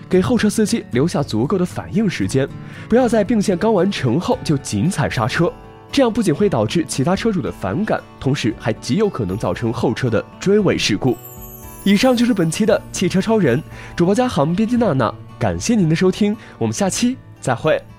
给后车司机留下足够的反应时间，不要在并线刚完成后就紧踩刹车，这样不仅会导致其他车主的反感，同时还极有可能造成后车的追尾事故。以上就是本期的汽车超人，主播嘉航，编辑娜娜，感谢您的收听，我们下期再会。